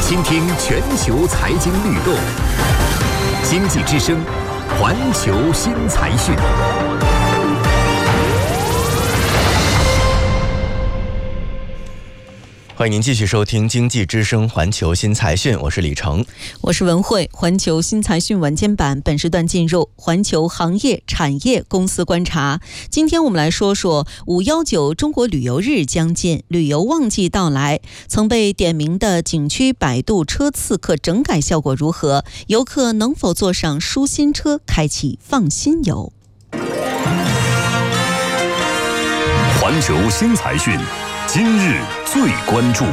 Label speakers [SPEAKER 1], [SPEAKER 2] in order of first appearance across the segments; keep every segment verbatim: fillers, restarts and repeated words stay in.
[SPEAKER 1] 倾听全球财经律动，经济之声，环球新财讯。
[SPEAKER 2] 欢迎您继续收听经济之声环球新财讯，我是李成，
[SPEAKER 3] 我是文慧。环球新财讯晚间版本时段进入环球行业产业公司观察。今天我们来说说五一九中国旅游日将近，旅游旺季到来，曾被点名的景区摆渡车刺客整改效果如何？游客能否坐上舒心车，开启放心游？
[SPEAKER 1] 环球新财讯今日最关注。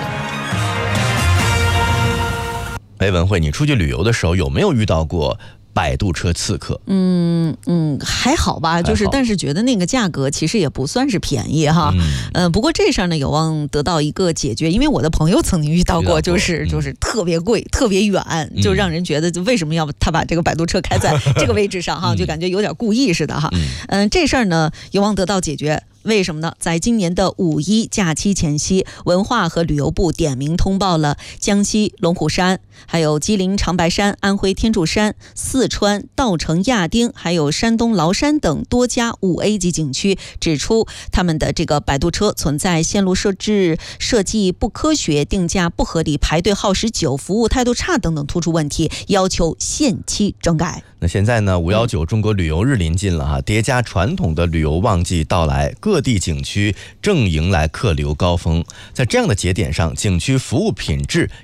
[SPEAKER 2] 哎，文慧，你出去旅游的时候有没有遇到过摆渡车刺客？
[SPEAKER 3] 嗯嗯，还好吧，就是但是觉得那个价格其实也不算是便宜哈。嗯、呃，不过这事儿呢有望得到一个解决，因为我的朋友曾经遇到过，就是就是特别贵、特别远，嗯、就让人觉得就为什么要他把这个摆渡车开在这个位置上哈，就感觉有点故意似的哈。嗯、呃，这事儿呢有望得到解决。为什么呢？在今年的五一假期前夕，文化和旅游部点名通报了江西龙虎山、还有吉林长白山、安徽天柱山、四川稻城亚丁，还有山东崂山等多家五 A 级景区，指出他们的这个摆渡车存在线路设置设计不科学、定价不合理、排队耗时久、服务态度差等等突出问题，要求限期整改。
[SPEAKER 2] 那现在呢，五一九中国旅游日临近了哈，叠加传统的旅游旺季到来，各地景区正迎来客流高峰。在这样的节点上，景区服务品质